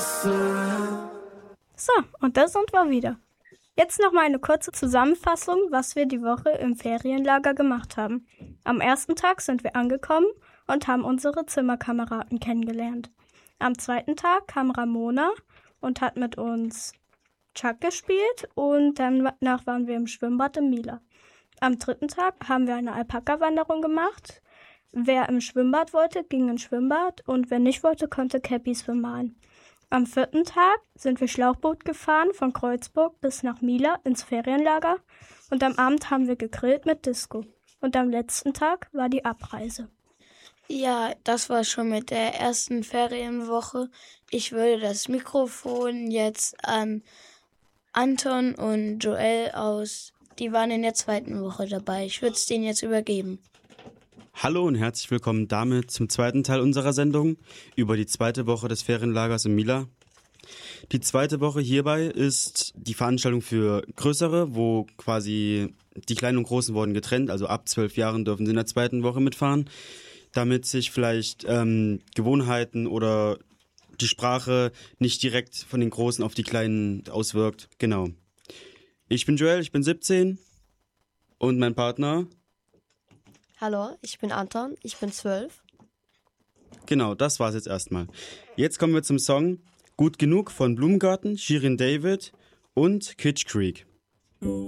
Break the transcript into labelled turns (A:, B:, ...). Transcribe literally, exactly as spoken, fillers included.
A: So, und da sind wir wieder. Jetzt noch mal eine kurze Zusammenfassung, was wir die Woche im Ferienlager gemacht haben. Am ersten Tag sind wir angekommen und haben unsere Zimmerkameraden kennengelernt. Am zweiten Tag kam Ramona und hat mit uns Chuck gespielt und danach waren wir im Schwimmbad in Mila. Am dritten Tag haben wir eine Alpaka-Wanderung gemacht. Wer im Schwimmbad wollte, ging ins Schwimmbad und wer nicht wollte, konnte Cappy swim malen. Am vierten Tag sind wir Schlauchboot gefahren von Kreuzburg bis nach Mila ins Ferienlager und am Abend haben wir gegrillt mit Disco. Und am letzten Tag war die Abreise.
B: Ja, das war schon mit der ersten Ferienwoche. Ich würde das Mikrofon jetzt an Anton und Joel aus, die waren in der zweiten Woche dabei. Ich würde es denen jetzt übergeben.
C: Hallo und herzlich willkommen damit zum zweiten Teil unserer Sendung über die zweite Woche des Ferienlagers in Mila. Die zweite Woche hierbei ist die Veranstaltung für Größere, wo quasi die Kleinen und Großen wurden getrennt, also ab zwölf Jahren dürfen sie in der zweiten Woche mitfahren, damit sich vielleicht ähm, Gewohnheiten oder die Sprache nicht direkt von den Großen auf die Kleinen auswirkt. Genau. Ich bin Joel, ich bin siebzehn und mein Partner...
D: Hallo, ich bin Anton, ich bin zwölf.
C: Genau, das war's jetzt erstmal. Jetzt kommen wir zum Song Gut genug von Blumengarten, Shirin David und Kitsch Creek.